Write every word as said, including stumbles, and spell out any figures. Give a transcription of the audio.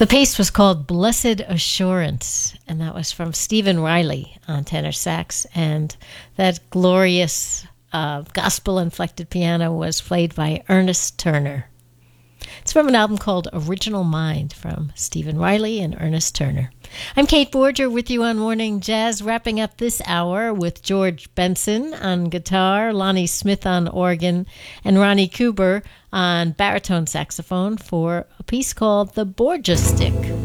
The piece was called Blessed Assurance, and that was from Stephen Riley on tenor sax, and that glorious uh, gospel-inflected piano was played by Ernest Turner. It's from an album called Original Mind from Stephen Riley and Ernest Turner. I'm Kate Borger with you on Morning Jazz, wrapping up this hour with George Benson on guitar, Lonnie Smith on organ, and Ronnie Cooper on baritone saxophone for a piece called The Borgia Stick.